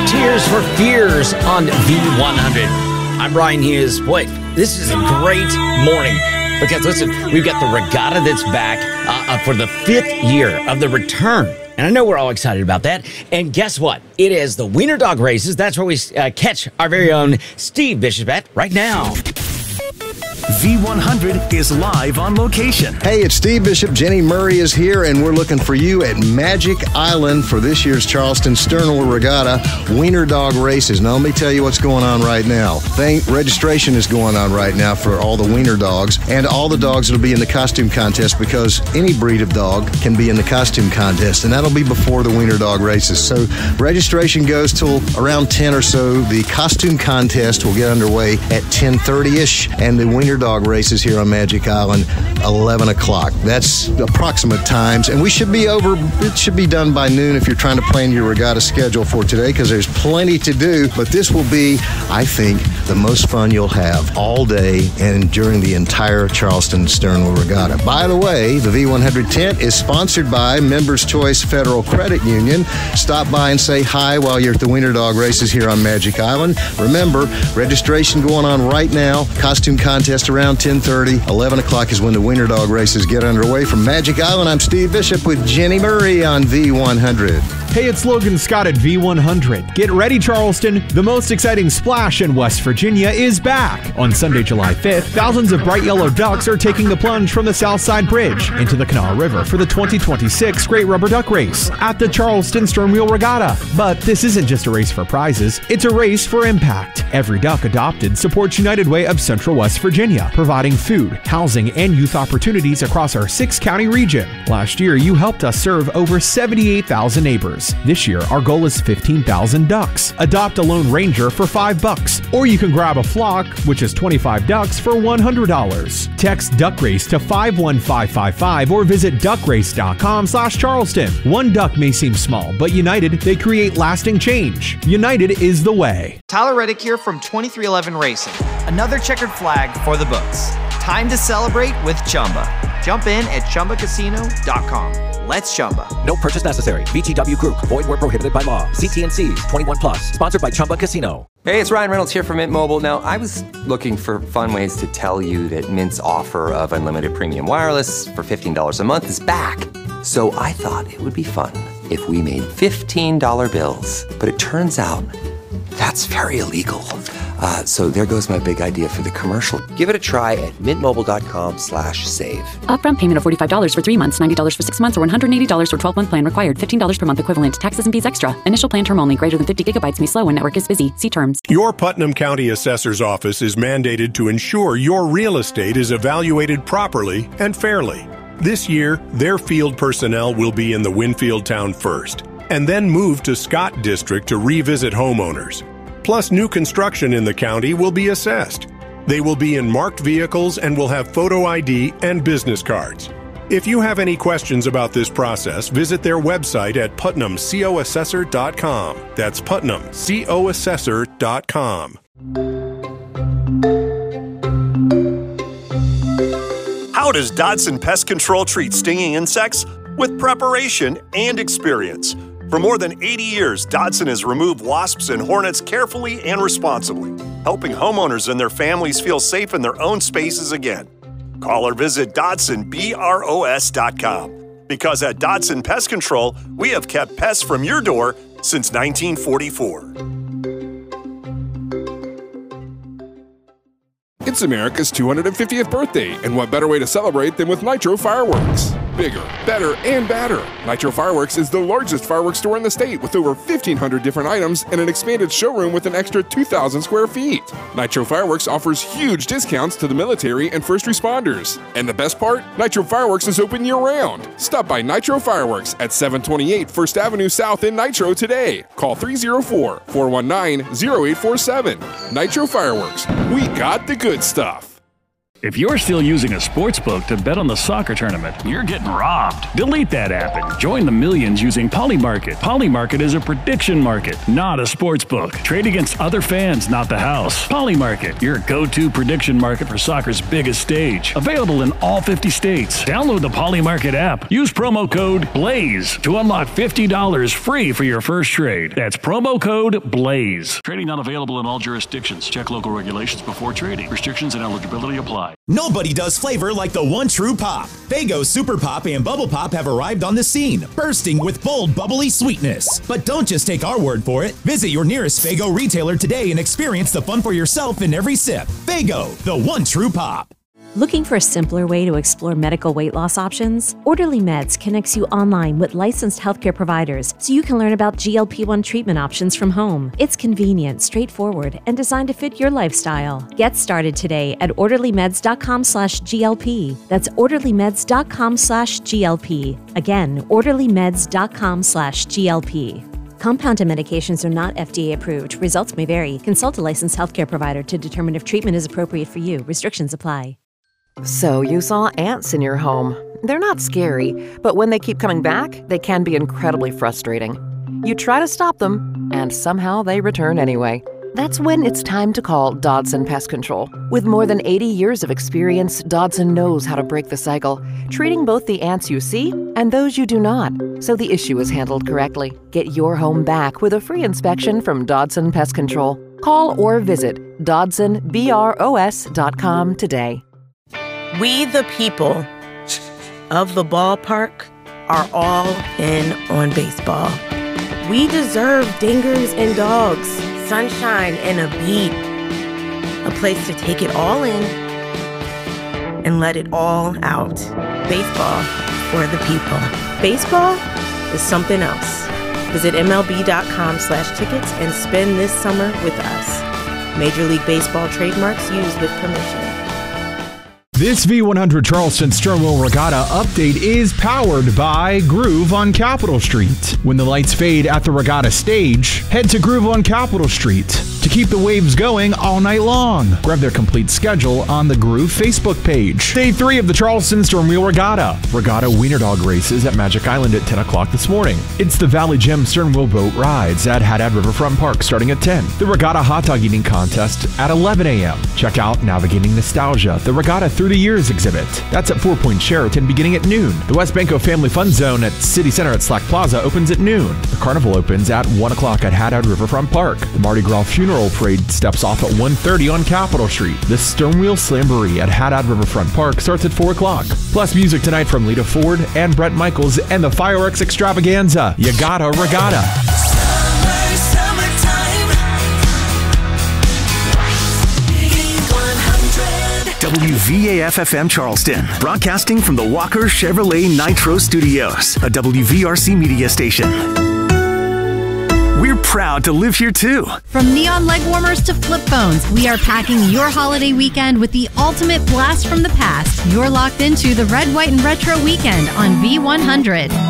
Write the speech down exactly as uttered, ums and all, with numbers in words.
Tears for Fears on V one hundred. I'm Brian Hughes. Boy, this is a great morning because, listen, we've got the regatta that's back uh, uh, for the fifth year of the return. And I know we're all excited about that. And guess what? It is the Wiener Dog races. That's where we uh, catch our very own Steve Bishop at right now. V one hundred is live on location. Hey, it's Steve Bishop. Jenny Murray is here, and we're looking for you at Magic Island for this year's Charleston Sternwell Regatta Wiener Dog races. Now, let me tell you what's going on right now. Thing, registration is going on right now for all the Wiener dogs and all the dogs that will be in the costume contest, because any breed of dog can be in the costume contest, and that'll be before the Wiener Dog races. So registration goes till around ten or so. The costume contest will get underway at ten thirty-ish, and the Wiener Dog races here on Magic Island, eleven o'clock. That's approximate times, and we should be over, it should be done by noon if you're trying to plan your regatta schedule for today, because there's plenty to do. But this will be, I think, the most fun you'll have all day and during the entire Charleston Sternwell Regatta. By the way, the V one hundred tent is sponsored by Members Choice Federal Credit Union. Stop by and say hi while you're at the Wiener Dog races here on Magic Island. Remember, registration going on right now. Costume contest around ten thirty. eleven o'clock is when the Wiener Dog races get underway. From Magic Island, I'm Steve Bishop with Jenny Murray on V one hundred. Hey, it's Logan Scott at V one hundred. Get ready, Charleston. The most exciting splash in West Virginia is back. On Sunday, July fifth, thousands of bright yellow ducks are taking the plunge from the Southside Bridge into the Kanawha River for the twenty twenty-six Great Rubber Duck Race at the Charleston Sternwell Regatta. But this isn't just a race for prizes, it's a race for impact. Every duck adopted supports United Way of Central West Virginia, providing food, housing, and youth opportunities across our six-county region. Last year, you helped us serve over seventy-eight thousand neighbors. This year, our goal is fifteen thousand ducks. Adopt a Lone Ranger for five bucks, or you can grab a flock, which is twenty-five ducks, for one hundred dollars. Text Duck Race to five one five five five or visit duckrace.com slash Charleston. One duck may seem small, but United, they create lasting change. United is the way. Tyler Reddick here from twenty-three eleven Racing. Another checkered flag for the books. Time to celebrate with Chumba. Jump in at chumba casino dot com. Let's Chumba. No purchase necessary. V G W Group. Void where prohibited by law. C T and C's. twenty-one plus. Sponsored by Chumba Casino. Hey, it's Ryan Reynolds here from Mint Mobile. Now, I was looking for fun ways to tell you that Mint's offer of unlimited premium wireless for fifteen dollars a month is back. So I thought it would be fun if we made fifteen dollar bills. But it turns out that's very illegal. Uh, so there goes my big idea for the commercial. Give it a try at mintmobile.com slash save. Upfront payment of forty-five dollars for three months, ninety dollars for six months, or one hundred eighty dollars for twelve-month plan required. fifteen dollars per month equivalent. Taxes and fees extra. Initial plan term only. Greater than fifty gigabytes may slow when network is busy. See terms. Your Putnam County Assessor's Office is mandated to ensure your real estate is evaluated properly and fairly. This year, their field personnel will be in the Winfield town first, and then move to Scott District to revisit homeowners. Plus, new construction in the county will be assessed. They will be in marked vehicles and will have photo I D and business cards. If you have any questions about this process, visit their website at putnam co assessor dot com. That's putnam co assessor dot com. How does Dodson Pest Control treat stinging insects? With preparation and experience. For more than eighty years, Dodson has removed wasps and hornets carefully and responsibly, helping homeowners and their families feel safe in their own spaces again. Call or visit Dodson Bros dot com. Because at Dodson Pest Control, we have kept pests from your door since nineteen forty-four. It's America's two hundred fiftieth birthday, and what better way to celebrate than with Nitro Fireworks? Bigger, better, and badder. Nitro Fireworks is the largest fireworks store in the state with over fifteen hundred different items and an expanded showroom with an extra two thousand square feet. Nitro Fireworks offers huge discounts to the military and first responders. And the best part? Nitro Fireworks is open year-round. Stop by Nitro Fireworks at seven twenty-eight First Avenue South in Nitro today. Call three oh four, four one nine, oh eight four seven. Nitro Fireworks. We got the good stuff. If you're still using a sportsbook to bet on the soccer tournament, you're getting robbed. Delete that app and join the millions using Polymarket. Polymarket is a prediction market, not a sportsbook. Trade against other fans, not the house. Polymarket, your go-to prediction market for soccer's biggest stage. Available in all fifty states. Download the Polymarket app. Use promo code BLAZE to unlock fifty dollars free for your first trade. That's promo code BLAZE. Trading not available in all jurisdictions. Check local regulations before trading. Restrictions and eligibility apply. Nobody does flavor like the one true pop. Faygo Super Pop and Bubble Pop have arrived on the scene, bursting with bold, bubbly sweetness. But don't just take our word for it. Visit your nearest Faygo retailer today and experience the fun for yourself in every sip. Faygo, the one true pop. Looking for a simpler way to explore medical weight loss options? Orderly Meds connects you online with licensed healthcare providers so you can learn about G L P one treatment options from home. It's convenient, straightforward, and designed to fit your lifestyle. Get started today at orderlymeds.com slash GLP. That's orderlymeds.com slash GLP. Again, orderlymeds.com slash GLP. Compounded medications are not F D A approved. Results may vary. Consult a licensed healthcare provider to determine if treatment is appropriate for you. Restrictions apply. So you saw ants in your home. They're not scary, but when they keep coming back, they can be incredibly frustrating. You try to stop them, and somehow they return anyway. That's when it's time to call Dodson Pest Control. With more than eighty years of experience, Dodson knows how to break the cycle, treating both the ants you see and those you do not, so the issue is handled correctly. Get your home back with a free inspection from Dodson Pest Control. Call or visit Dodson Bros dot com today. We, the people of the ballpark, are all in on baseball. We deserve dingers and dogs, sunshine and a beat, a place to take it all in and let it all out. Baseball for the people. Baseball is something else. Visit M L B dot com slash tickets and spend this summer with us. Major League Baseball trademarks used with permission. This V one hundred Charleston Sternwheel Regatta update is powered by Groove on Capitol Street. When the lights fade at the regatta stage, head to Groove on Capitol Street to keep the waves going all night long. Grab their complete schedule on the Groove Facebook page. Day three of the Charleston Sternwheel Regatta. Regatta Wiener Dog races at Magic Island at ten o'clock this morning. It's the Valley Gem Sternwheel Boat Rides at Haddad Riverfront Park starting at ten. The Regatta Hot Dog Eating Contest at eleven a.m. Check out Navigating Nostalgia, the Regatta Through the Years exhibit. That's at Four Point Sheraton beginning at noon. The West Banco Family Fun Zone at City Center at Slack Plaza opens at noon. The Carnival opens at one o'clock at Haddad Riverfront Park. The Mardi Gras Funeral Parade steps off at one thirty on Capitol Street. The Sternwheel Slamboree at Haddad Riverfront Park starts at four o'clock. Plus music tonight from Lita Ford and Brett Michaels and the Fireworks Extravaganza. You gotta regatta. W V A F F M Charleston, broadcasting from the Walker Chevrolet Nitro Studios, a W V R C media station. We're proud to live here too. From neon leg warmers to flip phones, we are packing your holiday weekend with the ultimate blast from the past. You're locked into the Red, White, and Retro weekend on V one hundred.